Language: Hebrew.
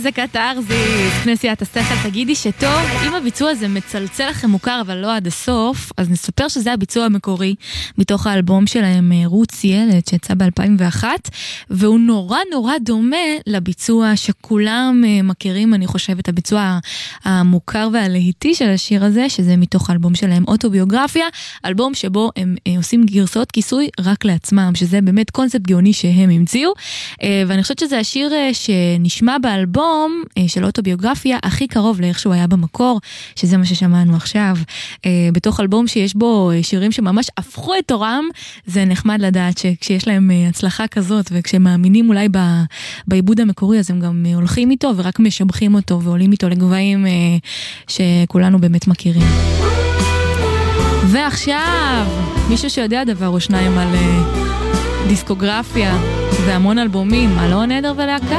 זה קטרזיס, כנסיית השכל, תגידי שטוב, אם הביצוע הזה מצלצל לכם מוכר אבל לא עד הסוף, אז נספר שזה הביצוע המקורי מתוך האלבום שלהם רוץ ילד שיצא ב-2001, והוא נורא נורא דומה לביצוע שכולם מכירים, אני חושבת, הביצוע המוכר והלהיטי של השיר הזה, שזה מתוך האלבום שלהם אוטוביוגרפיה, אלבום שבו הם עושים גרסאות כיסוי רק לעצמם, שזה באמת קונספט גאוני שהם המציאו, ואני חושבת שזה השיר שנשמע באלבום של אוטוביוגרפיה הכי קרוב לאיך שהוא היה במקור, שזה מה ששמענו עכשיו. בתוך אלבום שיש בו שירים שממש הפכו את תורם, זה נחמד לדעת שכשיש להם הצלחה כזאת, וכשהם מאמינים אולי בעיבוד המקורי, אז הם גם הולכים איתו ורק משבחים אותו ועולים איתו לגבהים שכולנו באמת מכירים. ועכשיו, מישהו שיודע דבר או שניים על דיסקוגרפיה והמון אלבומים, אלון עדר ולהקה.